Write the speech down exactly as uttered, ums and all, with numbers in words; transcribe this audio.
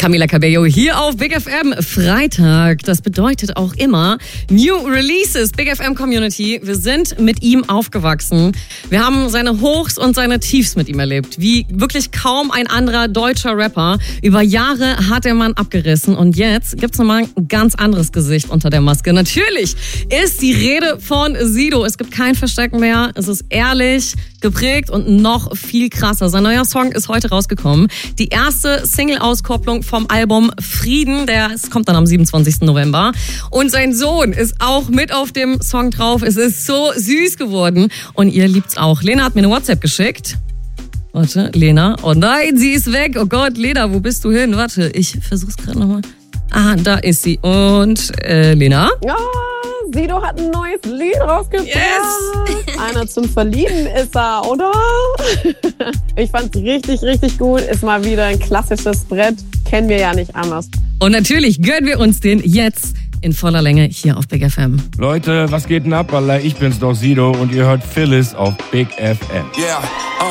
Camila Cabello hier auf Big F M. Freitag, das bedeutet auch immer New Releases. Big F M Community, wir sind mit ihm aufgewachsen. Wir haben seine Hochs und seine Tiefs mit ihm erlebt. Wie wirklich kaum ein anderer deutscher Rapper. Über Jahre hat der Mann abgerissen und jetzt gibt's nochmal ein ganz anderes Gesicht unter der Maske. Natürlich ist die Rede von Sido. Es gibt kein Verstecken mehr. Es ist ehrlich, geprägt und noch viel krasser. Sein neuer Song ist heute rausgekommen. Die erste Single-Auskopplung vom Album Frieden, der es kommt dann am siebenundzwanzigsten November. Und sein Sohn ist auch mit auf dem Song drauf. Es ist so süß geworden und ihr liebt's auch. Lena hat mir eine WhatsApp geschickt. Warte, Lena. Oh nein, sie ist weg. Oh Gott, Lena, wo bist du hin? Warte, ich versuch's gerade nochmal. Ah, da ist sie. Und äh, Lena? Ja, Sido hat ein neues Lied rausgebracht. Yes! Einer zum Verlieben ist er, oder? Ich fand's richtig, richtig gut. Ist mal wieder ein klassisches Brett. Kennen wir ja nicht anders. Und natürlich gönnen wir uns den jetzt in voller Länge hier auf Big F M. Leute, was geht denn ab, Alter? Ich bin's doch, Sido, und ihr hört Phyllis auf Big F M. Yeah, uh.